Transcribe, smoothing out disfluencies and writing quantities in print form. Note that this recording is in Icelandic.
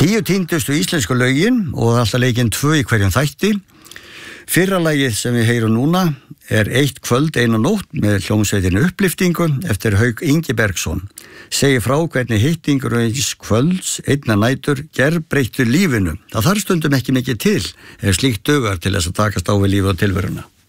10 týndustu íslensku lögin og alltaf leikinn 2 í hverjum þætti. Fyrra lagið sem við heyrum núna Eitt kvöld, eina nótt með hljómsveitinu Upplyftingu eftir Hauk Ingi Bergsson. Segir frá hvernig hittingur eins kvölds, einna nætur, gerbreyttu lífinu. Það þarf stundum ekki mikið til ef slíkt dugar til þess að takast á við lífið og tilveruna.